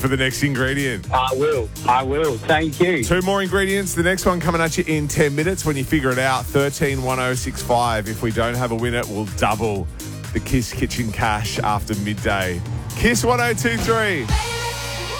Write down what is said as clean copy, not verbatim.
for the next ingredient. I will. Thank you. 2 more ingredients. The next one coming at you in 10 minutes. When you figure it out, 131065. If we don't have a winner, we'll double the Kiss Kitchen cash after midday. Kiss 1023.